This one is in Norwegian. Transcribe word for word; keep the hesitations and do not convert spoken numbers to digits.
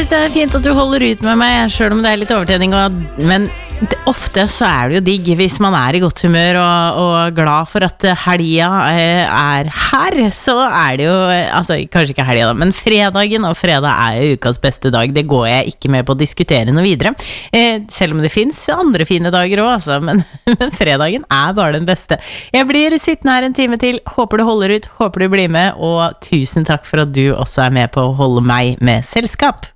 synes det er fint at du holder ut med meg, selv om det er litt overtenning, men det, ofte så er det jo digg hvis man er i godt humør og, og glad for at helga er her, så er det jo, altså kanskje ikke helga da, men fredagen, og fredag er jo ukas beste dag, det går jeg ikke med på å diskutere noe videre, eh, selv om det finnes andre fine dager også, altså, men, men fredagen er bare den beste. Jeg blir sittende her en time til, håper du holder ut, håper du blir med, og tusen takk for at du også er med på å holde meg med selskap.